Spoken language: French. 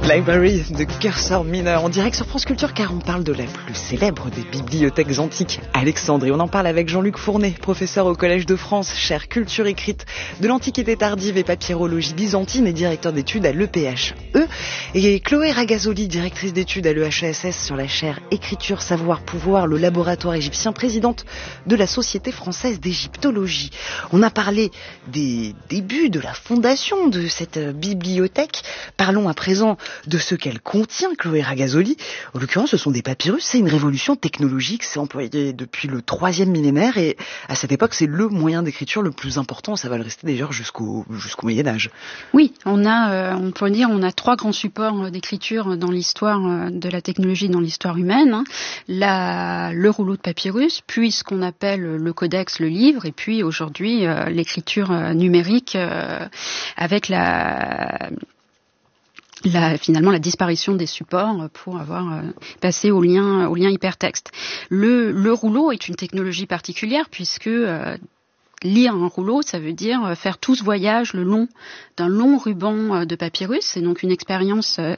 Library de Cursor Minor en direct sur France Culture, car on parle de la plus célèbre des bibliothèques antiques, Alexandrie. On en parle avec Jean-Luc Fournet, professeur au Collège de France, chaire culture écrite de l'Antiquité tardive et papyrologie byzantine et directeur d'études à l'EPHE. Et Chloé Ragazoli, directrice d'études à l'EHESS sur la chaire écriture, savoir, pouvoir, le laboratoire égyptien, présidente de la Société française d'égyptologie. On a parlé des débuts, de la fondation de cette bibliothèque. Parlons à présent de ce qu'elle contient, Chloé Ragazoli. En l'occurrence, ce sont des papyrus. C'est une révolution technologique. C'est employé depuis le 3e millénaire et à cette époque, c'est le moyen d'écriture le plus important. Ça va le rester d'ailleurs jusqu'au Moyen-Âge. Oui, on peut dire, on a 3 grands supports d'écriture dans l'histoire de la technologie, dans l'histoire humaine. Le rouleau de papyrus, puis ce qu'on appelle le codex, le livre, et puis aujourd'hui l'écriture numérique avec finalement la disparition des supports pour avoir passé au lien hypertexte. Le rouleau est une technologie particulière puisque lire un rouleau, ça veut dire faire tout ce voyage le long d'un long ruban de papyrus. C'est donc une expérience